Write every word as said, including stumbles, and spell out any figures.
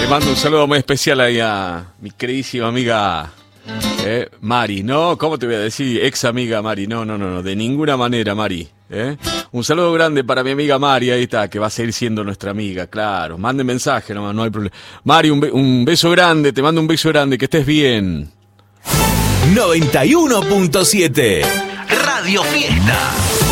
Le mando un saludo muy especial ahí a mi queridísima amiga eh, Mari, ¿no? ¿Cómo te voy a decir? Ex amiga Mari, no, no, no, no, de ninguna manera, Mari. ¿eh? Un saludo grande para mi amiga Mari, ahí está, que va a seguir siendo nuestra amiga, claro. Mande mensaje nomás, no hay problema. Mari, un, be- un beso grande, te mando un beso grande, que estés bien. noventa y uno punto siete Radio Fiesta.